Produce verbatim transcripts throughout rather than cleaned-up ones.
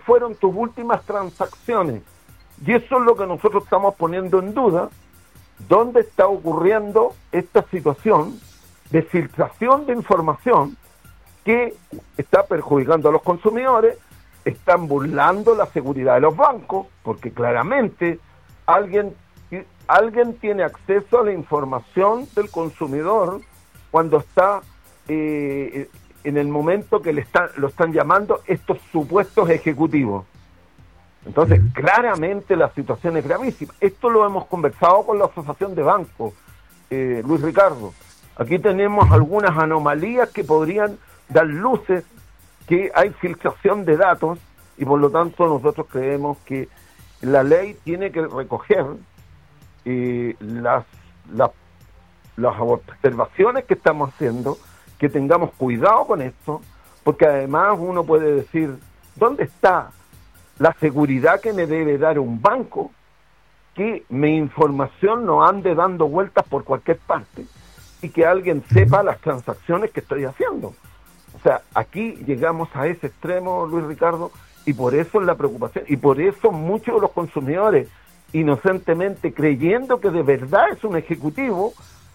fueron tus últimas transacciones? Y eso es lo que nosotros estamos poniendo en duda, dónde está ocurriendo esta situación de filtración de información que está perjudicando a los consumidores, están burlando la seguridad de los bancos, porque claramente alguien, alguien tiene acceso a la información del consumidor cuando está eh, en el momento que le están, lo están llamando estos supuestos ejecutivos. Entonces, uh-huh. claramente la situación es gravísima. Esto lo hemos conversado con la Asociación de Bancos, eh, Luis Ricardo. Aquí tenemos algunas anomalías que podrían dar luces que hay filtración de datos y por lo tanto nosotros creemos que la ley tiene que recoger eh, las, las, las observaciones que estamos haciendo, que tengamos cuidado con esto, porque además uno puede decir, ¿dónde está la seguridad que me debe dar un banco que mi información no ande dando vueltas por cualquier parte y que alguien sepa las transacciones que estoy haciendo? O sea, aquí llegamos a ese extremo, Luis Ricardo, y por eso es la preocupación, y por eso muchos de los consumidores, inocentemente creyendo que de verdad es un ejecutivo,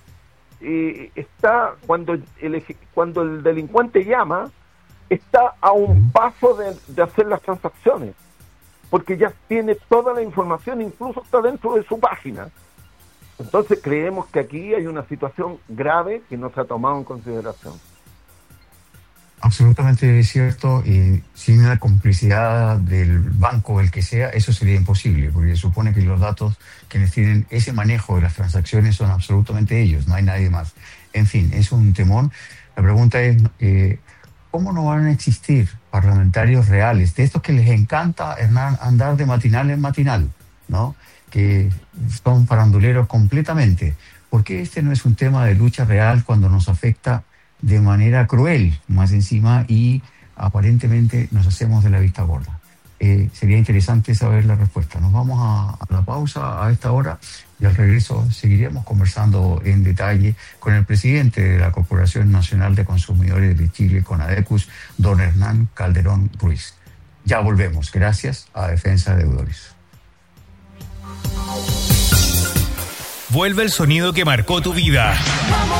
eh, está, cuando el, cuando el delincuente llama, está a un paso de, de hacer las transacciones, porque ya tiene toda la información, incluso está dentro de su página. Entonces creemos que aquí hay una situación grave que no se ha tomado en consideración. Absolutamente cierto, y sin la complicidad del banco o el que sea, eso sería imposible, porque se supone que los datos quienes tienen ese manejo de las transacciones son absolutamente ellos, no hay nadie más. En fin, es un temor. La pregunta es, eh, ¿cómo no van a existir parlamentarios reales, de estos que les encanta, Hernán, andar de matinal en matinal, ¿no? Que son faranduleros completamente? ¿Por qué este no es un tema de lucha real cuando nos afecta de manera cruel, más encima, y aparentemente nos hacemos de la vista gorda? Eh, sería interesante saber la respuesta. Nos vamos a, a la pausa a esta hora y al regreso seguiremos conversando en detalle con el presidente de la Corporación Nacional de Consumidores de Chile, CONADECUS, don Hernán Calderón Ruiz. Ya volvemos, gracias a Defensa de Deudores. Vuelve el sonido que marcó tu vida.